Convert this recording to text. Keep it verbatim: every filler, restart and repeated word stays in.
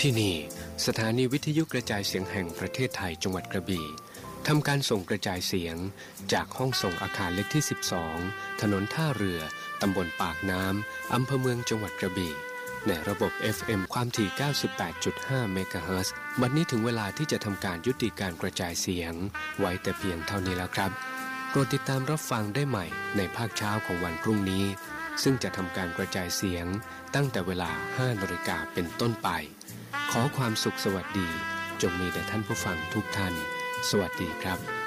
ที่นี่สถานีวิทยุกระจายเสียงแห่งประเทศไทยจังหวัดกระบี่ทำการส่งกระจายเสียงจากห้องส่งอาคารเล็กที่สิบสองถนนท่าเรือตำบลปากน้ำอำเภอเมืองจังหวัดกระบี่ในระบบ เอฟ เอ็ม ความถี่ เก้าสิบแปดจุดห้า เมกะเฮิรตซ์บัดนี้ถึงเวลาที่จะทำการยุติการกระจายเสียงไว้แต่เพียงเท่านี้แล้วครับโปรดติดตามรับฟังได้ใหม่ในภาคเช้าของวันพรุ่งนี้ซึ่งจะทำการกระจายเสียงตั้งแต่เวลา ห้านาฬิกาเป็นต้นไปขอความสุขสวัสดีจงมีแด่ท่านผู้ฟังทุกท่านสวัสดีครับ